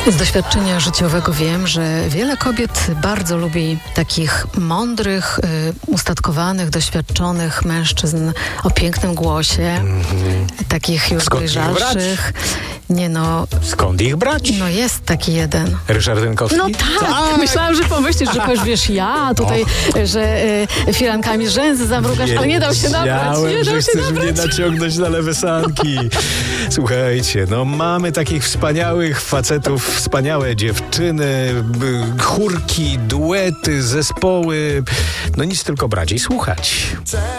Z doświadczenia życiowego wiem, że wiele kobiet bardzo lubi takich mądrych, ustatkowanych, doświadczonych mężczyzn o pięknym głosie, takich już dojrzalszych. Nie no. Skąd ich brać? No jest taki jeden. Ryszard Rynkowski? No tak. Myślałam, że pomyślisz, że powiesz, wiesz, ja tutaj, że filankami z rzęsy zamrugasz, ale nie dał się nabrać. Nie dał się chcesz mnie naciągnąć na lewe sanki. Słuchajcie, no mamy takich wspaniałych facetów, wspaniałe dziewczyny, chórki, duety, zespoły. No nic tylko brać i słuchać.